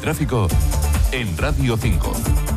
tráfico en Radio 5.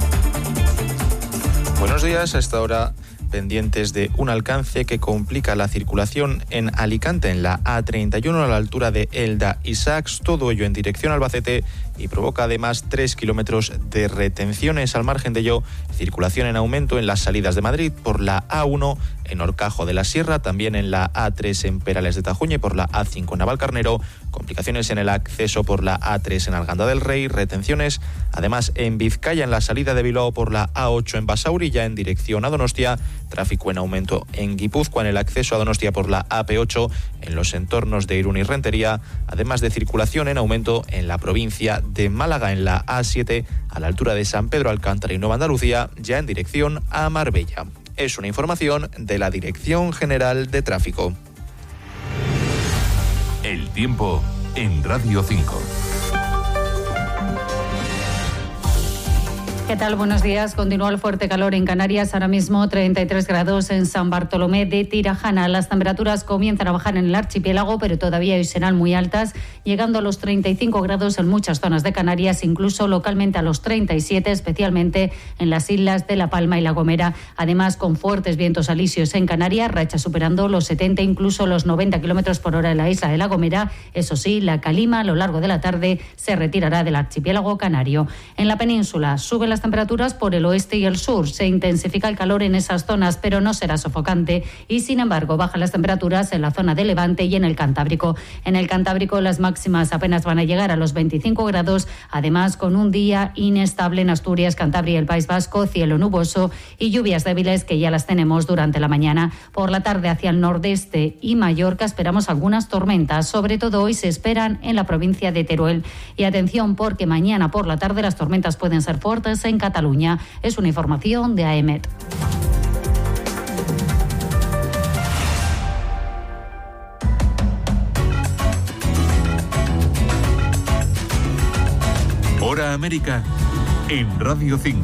Buenos días, a esta hora pendientes de un alcance que complica la circulación en Alicante, en la A31 a la altura de Elda y Sax, todo ello en dirección a Albacete, y provoca además 3 kilómetros de retenciones. Al margen de ello, circulación en aumento en las salidas de Madrid por la A1 en Horcajo de la Sierra, también en la A3 en Perales de Tajuña y por la A5 en Navalcarnero, complicaciones en el acceso por la A3 en Arganda del Rey, retenciones además en Vizcaya en la salida de Bilbao por la A8 en Basauri, ya en dirección a Donostia, tráfico en aumento en Guipúzcoa en el acceso a Donostia por la AP8 en los entornos de Irún y Rentería, además de circulación en aumento en la provincia de Málaga en la A7 a la altura de San Pedro Alcántara y Nueva Andalucía, ya en dirección a Marbella. Es una información de la Dirección General de Tráfico. El tiempo en Radio 5. ¿Qué tal? Buenos días. Continúa el fuerte calor en Canarias. Ahora mismo 33 grados en San Bartolomé de Tirajana. Las temperaturas comienzan a bajar en el archipiélago, pero todavía hoy serán muy altas, llegando a los 35 grados en muchas zonas de Canarias, incluso localmente a los 37, especialmente en las islas de La Palma y La Gomera. Además, con fuertes vientos alisios en Canarias, rachas superando los 70, incluso los 90 kilómetros por hora en la isla de La Gomera. Eso sí, la calima a lo largo de la tarde se retirará del archipiélago canario. En la península suben las temperaturas por el oeste y el sur. Se intensifica el calor en esas zonas, pero no será sofocante, y sin embargo bajan las temperaturas en la zona de Levante y en el Cantábrico. En el Cantábrico las máximas apenas van a llegar a los 25 grados, además con un día inestable en Asturias, Cantabria y el País Vasco, cielo nuboso y lluvias débiles que ya las tenemos durante la mañana. Por la tarde hacia el nordeste y Mallorca esperamos algunas tormentas, sobre todo hoy se esperan en la provincia de Teruel. Y atención, porque mañana por la tarde las tormentas pueden ser fuertes en Cataluña. Es una información de AEMET. Hora América en Radio 5.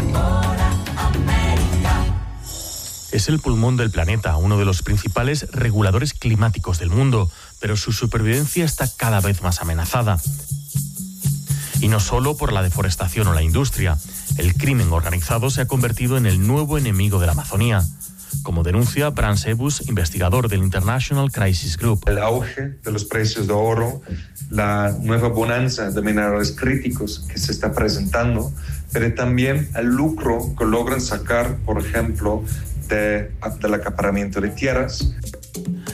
Es el pulmón del planeta, uno de los principales reguladores climáticos del mundo, pero su supervivencia está cada vez más amenazada. Y no solo por la deforestación o la industria. El crimen organizado se ha convertido en el nuevo enemigo de la Amazonía, como denuncia Bran Sebus, investigador del International Crisis Group. El auge de los precios de oro, la nueva bonanza de minerales críticos que se está presentando, pero también el lucro que logran sacar, por ejemplo, del acaparamiento de tierras.